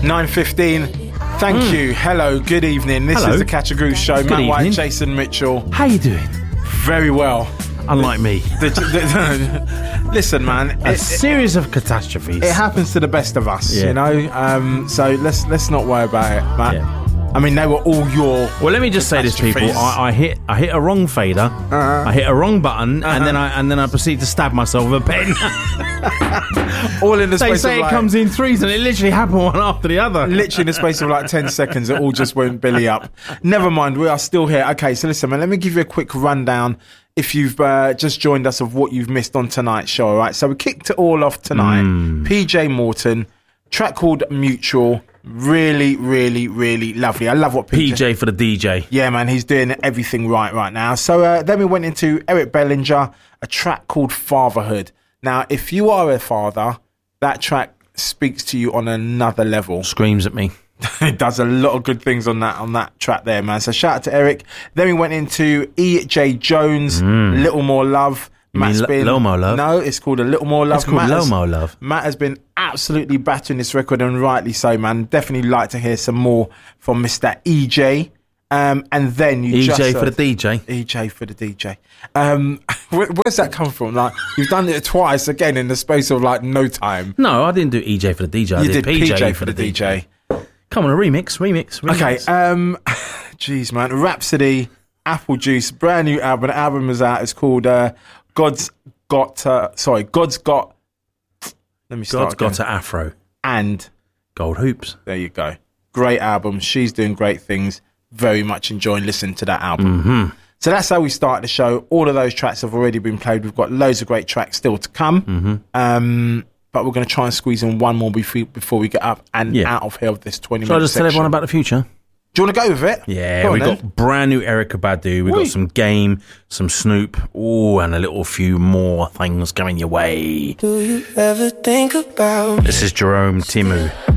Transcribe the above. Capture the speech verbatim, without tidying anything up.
nine fifteen. Thank mm. you. Hello. Good evening. This Hello. is the Catch a Groove Show. Good Matt evening. White, Jason Mitchell. How you doing? Very well. Unlike me. The, the, the, listen, man. A it, series of catastrophes. It happens to the best of us, yeah. you know. Um, so let's let's not worry about it, Matt. Yeah. I mean, they were all your. Well, let me just say this, people. I, I hit I hit a wrong fader. Uh-huh. I hit a wrong button, Uh-huh. and then I and then I proceed to stab myself with a pen. all in the They space say of it like, comes in threes, and it literally happened one after the other. Literally in the space of like ten seconds, it all just went belly up. Never mind, we are still here. Okay, so listen, man, let me give you a quick rundown if you've uh, just joined us of what you've missed on tonight's show, all right? So we kicked it all off tonight. Mm. P J Morton, track called Mutual. Really, really, really lovely. I love what P J... P J for the D J. Yeah, man, he's doing everything right right now. So uh, then we went into Eric Bellinger, a track called Fatherhood. Now, if you are a father, that track speaks to you on another level. Screams at me. It does a lot of good things on that on that track there, man. So shout out to Eric. Then we went into E J Jones, mm. Little More Love. You Matt's mean been, Little More Love? No, it's called A Little More Love. It's called Matt Little has, More Love. Matt has been absolutely battering this record, and rightly so, man. Definitely like to hear some more from Mister E J. Um, and then you E J just for heard, the D J. E J for the D J. Um, where, where's that come from? Like, you've done it twice again in the space of like no time. No, I didn't do E J for the D J. I You did, did P J, P J for the D J. Come on, a remix, remix, remix. Okay, um, jeez, man. Rhapsody, Apple Juice, brand new album. The album is out. It's called uh, God's Got. Uh, sorry, God's Got. Let me start. God's again. Got an Afro. And Gold Hoops. there you go. Great album. She's doing great things. Very much enjoying listening to that album. Mm-hmm. So that's how we started the show. All of those tracks have already been played. We've got loads of great tracks still to come. Mm-hmm. Um, but we're going to try and squeeze in one more before, before we get up and Yeah. out of here with this twenty Shall I minute just tell everyone about the future? Do you want to go with it? Yeah, Go on we've then. got brand new Erykah Badu. We've Oi. got some Game, some Snoop, oh, and a little few more things coming your way. Do you ever think about This is Jerome Timu.